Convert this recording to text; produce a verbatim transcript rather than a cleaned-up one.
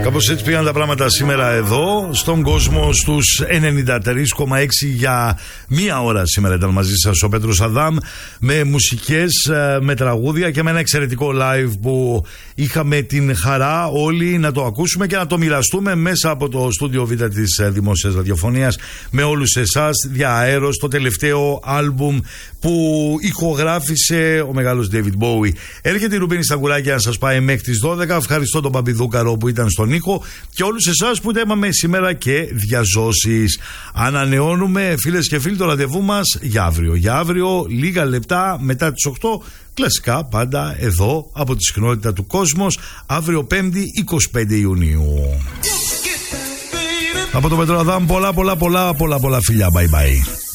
Κάπως έτσι πήγαν τα πράγματα σήμερα εδώ στον κόσμο στους ενενήντα τρία κόμμα έξι. Για μία ώρα σήμερα ήταν μαζί σας ο Πέτρος Αδάμ, με μουσικές, με τραγούδια και με ένα εξαιρετικό live που είχαμε την χαρά όλοι να το ακούσουμε και να το μοιραστούμε μέσα από το στούντιο Β της Δημόσιας Ραδιοφωνίας με όλους εσάς δια αέρος, το τελευταίο άλμπουμ που ηχογράφησε ο μεγάλος David Bowie. Έρχεται η Ρουμπίνη Σταγκουράκη να σας πάει μέχρι τις δώδεκα. Ευχαριστώ τον Παπιδούκαρο που ήταν στον ήχο και όλους εσάς που είπαμε σήμερα και διαζώσεις. Ανανεώνουμε, φίλες και φίλοι, το ραντεβού μας για αύριο. Για αύριο, λίγα λεπτά μετά τις οκτώ, κλασικά πάντα εδώ από τη συχνότητα του Κόσμος, αύριο Πέμπτη είκοσι πέντε Ιουνίου. Από τον Πέτρο Αδάμ πολλά πολλά πολλά πολλά πολλά φιλιά. Bye bye.